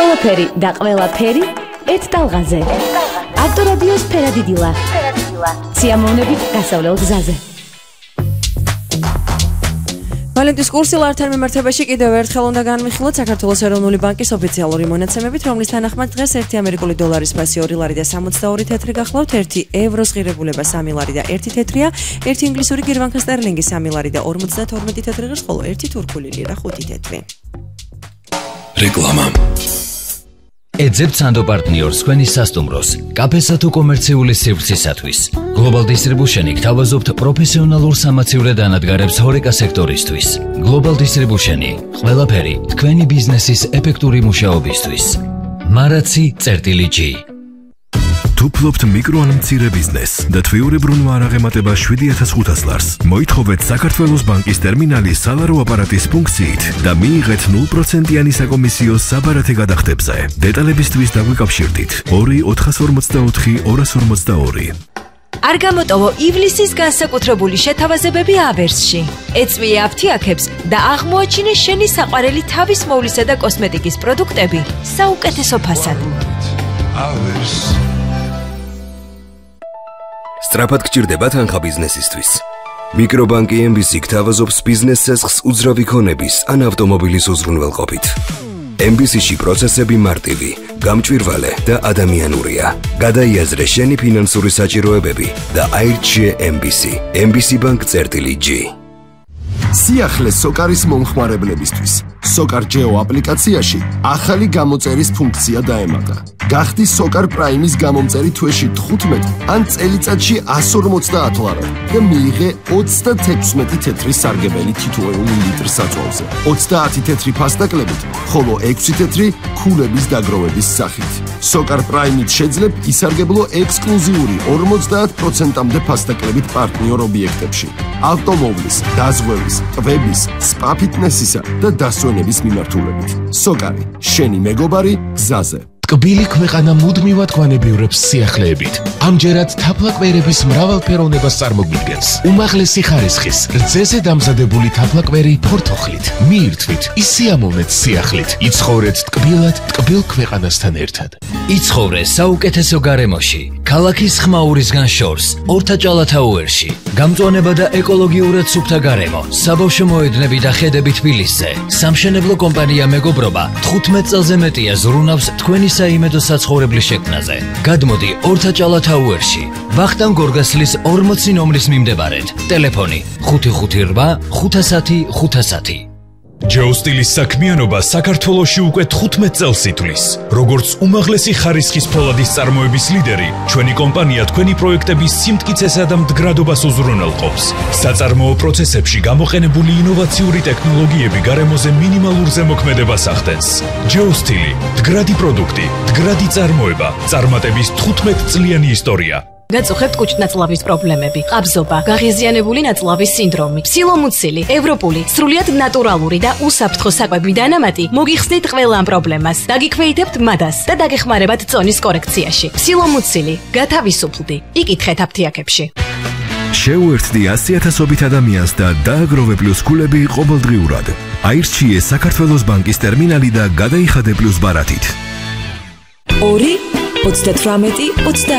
ყველაფერი და ყველაფერი ერთ ტალღაზე. ავტორადიოს ფერადი-დილა. სიამოვნებით გასავლელ გზაზე. ვალენტის კურსი ლართან მიმართებაში კიდევ ერთხელ უნდა განვიხილოთ საქართველოს ეროვნული ბანკის ოფიციალური მონაცემებით, რომლის თანახმად დღეს 1 ამერიკული დოლარის ფასი 2 ლარი და 62 თეთრი გახლავთ, 1 ევროს ღირებულება 3 ლარი და 1 თეთრია, 1 ინგლისური გირვანქა სტერლინგი 3 ლარი და 52 თეთრი ღირს, ხოლო 1 თურქული ლირა 5 თეთრი. რეკლამა. ეძებთ სანდო პარტნიორს თქვენი სასტუმროს, კაფესა თუ კომერციული სივრცისათვის. Global Distribution-ი გთავაზობთ პროფესიონალურ სამაცივრე დანადგარებს ჰორეკა სექტორისთვის. Global Distribution-ი ყველაფერი თქვენი ბიზნესის ეფექტური მუშაობისთვის. Maraci.G. თუ ფლობთ მიკრო ან მცირე ბიზნესს და თვიურებრუნვა არ აღემატება 7500 ლარს, მოითხოვეთ საქართველოს ბანკის ტერმინალის სალარო აპარატის ფუნქციით და მიიღეთ 0%-იანი საკომისიო საბარათე გადახდებზე. დეტალებისთვის დაგვიკავშირდით 2-444-242. არ გამოტოვო ივლისის განსაკუთრებული შეთავაზებები ავერსში. ეწვიე აფთიაქებს და აღმოაჩინე შენი საყვარელი თავის მოვლისა და კოსმეტიკის პროდუქტები საუკეთესო ფასად. სწრაფად გჭირდება თანხა ბიზნესისთვის. მიკრობანკი MBC გთავაზობს ბიზნეს ცესხს უძრავი ქონების ან ავტომობილის უზრუნველყოფით. MBC-ში პროცესები მარტივი, გამჭვირვალე და ადამიანურია. გადაიაზრე შენი ფინანსური საჭიროებები და აირჩიე MBC. MBC-Bank.G. სიახლე სოკარის მომხმარებლებისთვის. სოკარ ჯეო აპლიკაციაში ახალი გამოწერის ფუნქცია დაემატა. გახდი სოკარ პრაიმის გამომწერი თვეში 15 ან წელიწადში 150 ლარად და მიიღე 36 თეთრი სარგებელი თითოეული ლიტრ საწვავზე. 30 თეთრი ფასდაკლებით, ხოლო 6 თეთრი ქულების დაგროვების სახით. სოკარ პრაიმით შეძლებ ისარგებლო ექსკლუზიური 50%-მდე ფასდაკლებით პარტნიორ ობიექტებში. ავტომობილის, დაზღვევის, ტვების, სპა ფიტნესისა და დასვენების მიმართულებით. სოკარი, შენი მეგობარი გზაზე. ტკბილი ქვეყანა მუდმივად გვანებიურებს სიახლეებით. ამჯერად თაფლაკვერების მრავალფეროვნებას წარმოგვიდგენს. უმაღლესი ხარისხის, რძეზე დამზადებული თაფლაკვერი ფორთოხლით. მიირთვით, ისიამოვნეთ სიახლით. იცხოვრეთ ტკბილად, ტკბილ ქვეყანასთან ერთად. იცხოვრე საუკეთესო გარემოში. ქალაქის ხმაურისგან შორს, ორთაჭალათაუერში. გამწვანება და ეკოლოგიურად სუფთა გარემო. საბავშვო მოედნები და ხედები თბილისზე. სამშენებლო კომპანია მეგობრობა 15 წელზე მეტია ზრუნავს თქვენი საიმედო საცხოვრებლის შექმნაზე. გადმოდი ორთაჭალათაუერში. ვახტანგ გორგასლის 40 ნომრის მიმდებარედ. ტელეფონი 558 510 510. ჯეო სტილის საქმიანობა საქართველოში უკვე 15 წელს ითვლის. როგორც უმაღლესი ხარისხის ფოლადის წარმოების ლიდერი, ჩვენი კომპანია თქვენი პროექტების სიმტკიცესა და მდგრადობას უზრუნველყოფს. საწარმოო პროცესებში გამოყენებული ინოვაციური ტექნოლოგიები გარემოზე მინიმალურ ზემოქმედებას ახდენს. ჯეო სტილი, მდგრადი პროდუქტი, მდგრადი წარმოება, წარმატების 15 წლიანი ისტორია. გაწუხებთ კუჭნაწლავის პრობლემები, ყაბზობა, გაღიზიანებული ნაწლავის სინდრომი, სილომუცილი, ევროპული, სრულიად ნატურალური და უსაფრთხო საკვები დანამატი მოგიხსნით ყველა ამ პრობლემას. დაგიქვეითებთ მადას და დაგეხმარებათ წონის კორექციაში. სილომუცილი, გათავისუფლდი, იკითხეთ აფთიაქებში. შეუერთდი 100,000-ობით ადამიანს და დააგროვე პლუს ქულები ყოველდღიურად. აირჩიე საქართველოს ბანკის ტერმინალი და გადაიხადე პლუს ბარათით. 2 38 20